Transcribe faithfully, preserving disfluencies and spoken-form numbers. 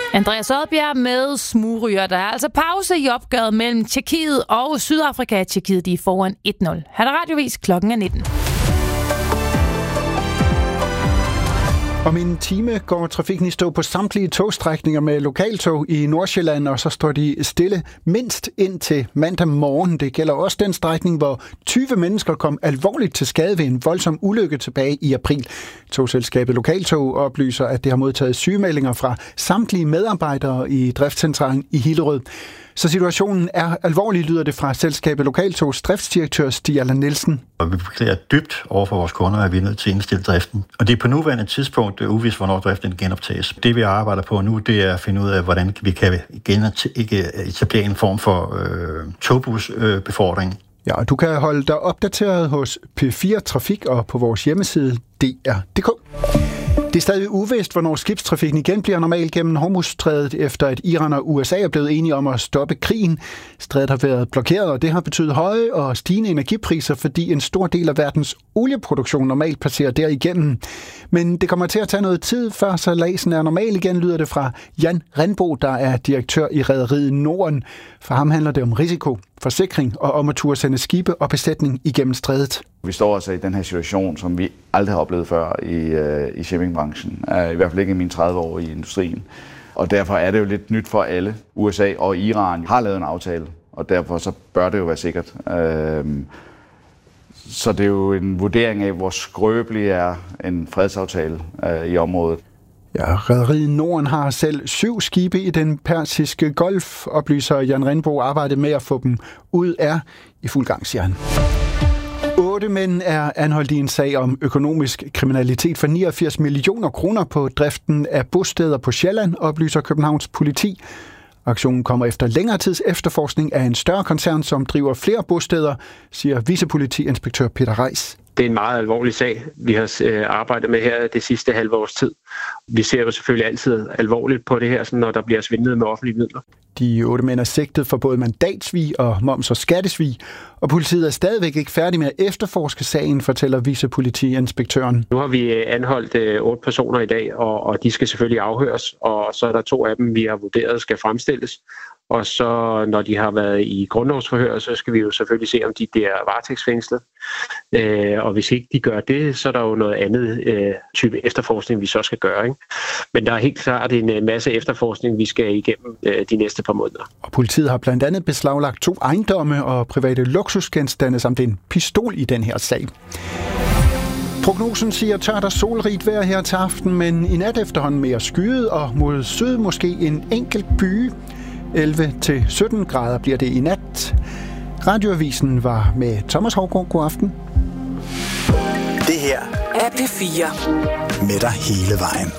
Andreas Odbjerg med Smugryger. Der er altså pause i opgøret mellem Tjekkiet og Sydafrika. Tjekkiet de er foran et nul. Her er radiovis, klokken er nitten. Om en time går trafikken i stå på samtlige togstrækninger med lokaltog i Nordsjælland, og så står de stille mindst indtil mandag morgen. Det gælder også den strækning, hvor tyve mennesker kom alvorligt til skade ved en voldsom ulykke tilbage i april. Togselskabet Lokaltog oplyser, at det har modtaget sygemeldinger fra samtlige medarbejdere i driftscentralen i Hillerød. Så situationen er alvorlig, lyder det fra selskabet Lokaltogs driftsdirektør Stig Allan Nielsen. Og vi beklager dybt over for vores kunder, at vi er nødt til at indstille driften. Og det er på nuværende tidspunkt uvist, hvornår driften genoptages. Det vi arbejder på nu, det er at finde ud af, hvordan vi kan etablere en form for øh, togbusbefordring. Ja, og du kan holde dig opdateret hos P fire Trafik og på vores hjemmeside D R punktum D K. Det er stadig uvist, hvornår skibstrafikken igen bliver normal gennem Hormuzstrædet, efter at Iran og U S A er blevet enige om at stoppe krigen. Strædet har været blokeret, og det har betydet høje og stigende energipriser, fordi en stor del af verdens olieproduktion normalt passerer derigennem. Men det kommer til at tage noget tid, før sejladsen er normal igen, lyder det fra Jan Rindbo, der er direktør i rederiet Norden. For ham handler det om risiko, forsikring og om at turde sende skibe og besætning igennem strædet. Vi står altså i den her situation, som vi aldrig har oplevet før i, øh, i shippingbranchen. I hvert fald ikke i mine tredive år i industrien. Og derfor er det jo lidt nyt for alle. U S A og Iran har lavet en aftale, og derfor så bør det jo være sikkert. Øhm, så det er jo en vurdering af, hvor skrøbelig er en fredsaftale øh, i området. Ja, rederiet Norden har selv syv skibe i den persiske golf, oplyser Jan Rindbo. Arbejdet med at få dem ud er i fuld gang, siger han. Otte mænd er anholdt i en sag om økonomisk kriminalitet for niogfirs millioner kroner på driften af bosteder på Sjælland, oplyser Københavns politi. Aktionen kommer efter længere tids efterforskning af en større koncern, som driver flere bosteder, siger vicepolitiinspektør Peter Reis. Det er en meget alvorlig sag, vi har arbejdet med her det sidste halve års tid. Vi ser jo selvfølgelig altid alvorligt på det her, når der bliver svindlet med offentlige midler. De otte mænd er sigtet for både mandatsvig og moms- og skattesvig, og politiet er stadigvæk ikke færdig med at efterforske sagen, fortæller vicepolitiinspektøren. Nu har vi anholdt otte personer i dag, og, og de skal selvfølgelig afhøres, og så er der to af dem, vi har vurderet skal fremstilles. Og så når de har været i grundlovsforhør, så skal vi jo selvfølgelig se, om de bliver varetægtsfængslet. Øh, og hvis ikke de gør det, så er der jo noget andet øh, type efterforskning, vi så skal gøre. Ikke? Men der er helt klart en masse efterforskning, vi skal igennem øh, de næste par måneder. Og politiet har blandt andet beslaglagt to ejendomme og private luksusgenstande samt en pistol i den her sag. Prognosen siger tørt og solrigt vejr her til aften, men i nat efterhånden mere skyet og mod syd måske en enkelt byge. elleve til sytten grader bliver det i nat. Radioavisen var med Thomas Haugaard. God aften. Det her er P fire. Med dig hele vejen.